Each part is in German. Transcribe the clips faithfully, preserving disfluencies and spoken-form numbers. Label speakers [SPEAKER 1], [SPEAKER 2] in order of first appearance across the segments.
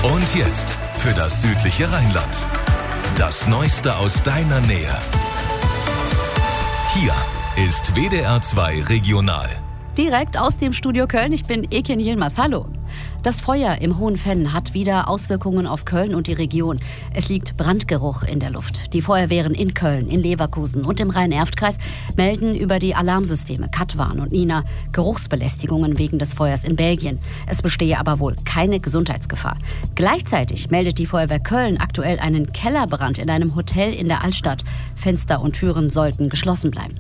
[SPEAKER 1] Und jetzt für das südliche Rheinland. Das Neueste aus deiner Nähe. Hier ist W D R zwei Regional.
[SPEAKER 2] Direkt aus dem Studio Köln, ich bin Eken Yilmaz. Hallo. Das Feuer im Hohen Venn hat wieder Auswirkungen auf Köln und die Region. Es liegt Brandgeruch in der Luft. Die Feuerwehren in Köln, in Leverkusen und im Rhein-Erft-Kreis melden über die Alarmsysteme Katwarn und Nina Geruchsbelästigungen wegen des Feuers in Belgien. Es bestehe aber wohl keine Gesundheitsgefahr. Gleichzeitig meldet die Feuerwehr Köln aktuell einen Kellerbrand in einem Hotel in der Altstadt. Fenster und Türen sollten geschlossen bleiben.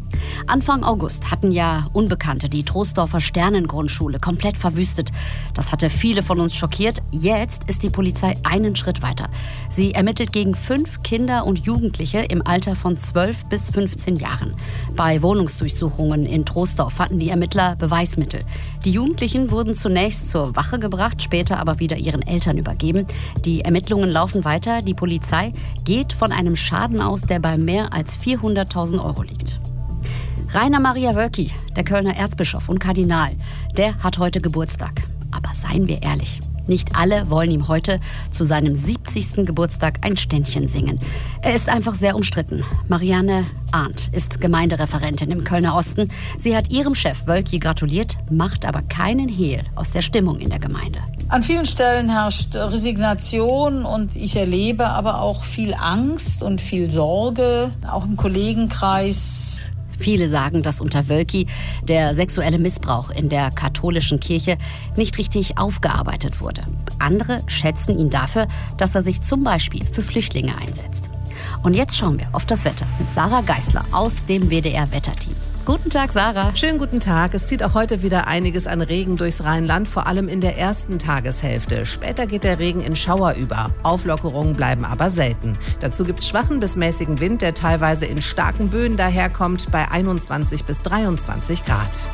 [SPEAKER 2] Anfang August hatten ja Unbekannte die Troisdorfer Sternengrundschule komplett verwüstet. Das hatte viele von uns schockiert. Jetzt ist die Polizei einen Schritt weiter. Sie ermittelt gegen fünf Kinder und Jugendliche im Alter von zwölf bis fünfzehn Jahren. Bei Wohnungsdurchsuchungen in Troisdorf fanden die Ermittler Beweismittel. Die Jugendlichen wurden zunächst zur Wache gebracht, später aber wieder ihren Eltern übergeben. Die Ermittlungen laufen weiter. Die Polizei geht von einem Schaden aus, der bei mehr als vierhunderttausend Euro liegt. Rainer Maria Wölki, der Kölner Erzbischof und Kardinal, der hat heute Geburtstag. Aber seien wir ehrlich, nicht alle wollen ihm heute zu seinem siebzigsten Geburtstag ein Ständchen singen. Er ist einfach sehr umstritten. Marianne Arndt ist Gemeindereferentin im Kölner Osten. Sie hat ihrem Chef Wölki gratuliert, macht aber keinen Hehl aus der Stimmung in der Gemeinde.
[SPEAKER 3] An vielen Stellen herrscht Resignation und ich erlebe aber auch viel Angst und viel Sorge, auch im Kollegenkreis.
[SPEAKER 2] Viele sagen, dass unter Wölki der sexuelle Missbrauch in der katholischen Kirche nicht richtig aufgearbeitet wurde. Andere schätzen ihn dafür, dass er sich zum Beispiel für Flüchtlinge einsetzt. Und jetzt schauen wir auf das Wetter mit Sarah Geisler aus dem W D R-Wetterteam. Guten Tag, Sarah.
[SPEAKER 4] Schönen guten Tag. Es zieht auch heute wieder einiges an Regen durchs Rheinland, vor allem in der ersten Tageshälfte. Später geht der Regen in Schauer über. Auflockerungen bleiben aber selten. Dazu gibt es schwachen bis mäßigen Wind, der teilweise in starken Böen daherkommt, bei einundzwanzig bis dreiundzwanzig Grad.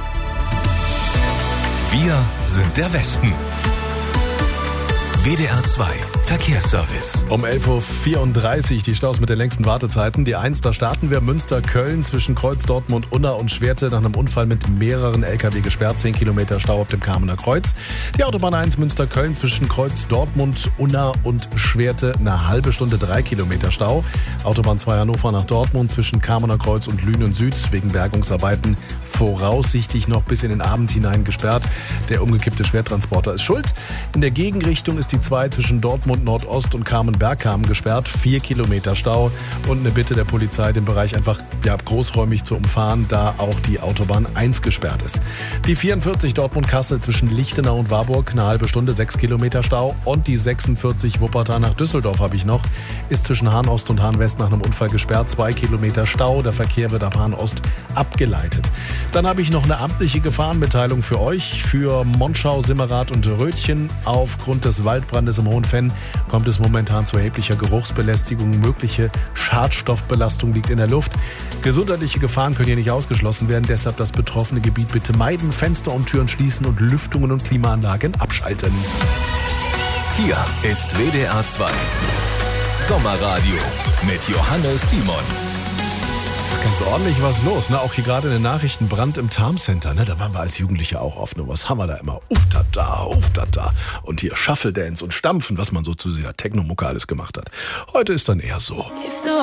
[SPEAKER 1] Wir sind der Westen. W D R zwei Verkehrsservice.
[SPEAKER 5] Um elf Uhr vierunddreißig die Staus mit den längsten Wartezeiten. Die eins, da starten wir Münster-Köln zwischen Kreuz, Dortmund, Unna und Schwerte nach einem Unfall mit mehreren L K W gesperrt. zehn Kilometer Stau auf dem Kamener Kreuz. Die Autobahn eins Münster-Köln zwischen Kreuz, Dortmund, Unna und Schwerte eine halbe Stunde, drei Kilometer Stau. Autobahn zwei Hannover nach Dortmund zwischen Kamener Kreuz und Lünen Süd wegen Bergungsarbeiten voraussichtlich noch bis in den Abend hinein gesperrt. Der umgekippte Schwertransporter ist schuld. In der Gegenrichtung ist die zwei zwischen Dortmund Nordost und Kamen-Bergkamen gesperrt. Vier Kilometer Stau und eine Bitte der Polizei, den Bereich einfach ja, großräumig zu umfahren, da auch die Autobahn eins gesperrt ist. Die vierundvierzig Dortmund-Kassel zwischen Lichtenau und Warburg, eine halbe Stunde, sechs Kilometer Stau. Und die sechsundvierzig Wuppertal nach Düsseldorf habe ich noch, ist zwischen Hahn Ost und Hahn West nach einem Unfall gesperrt. Zwei Kilometer Stau, der Verkehr wird ab Hahn Ost abgeleitet. Dann habe ich noch eine amtliche Gefahrenmitteilung für euch, für Monschau, Simmerath und Rötchen. Aufgrund des Waldbrandes im Hohen Venn kommt es momentan zu erheblicher Geruchsbelästigung. Mögliche Schadstoffbelastung liegt in der Luft. Gesundheitliche Gefahren können hier nicht ausgeschlossen werden. Deshalb das betroffene Gebiet bitte meiden, Fenster und Türen schließen und Lüftungen und Klimaanlagen abschalten.
[SPEAKER 1] Hier ist W D R zwei Sommerradio mit Johannes Simon.
[SPEAKER 5] Ist ganz ordentlich was los, ne? Auch hier gerade in den Nachrichten Brand im Tarm-Center, ne? Da waren wir als Jugendliche auch oft. Ne? Was haben wir da immer? Uftata, uftata. Und hier Shuffle Dance und Stampfen, was man so zu dieser Techno-Mucke alles gemacht hat. Heute ist dann eher so.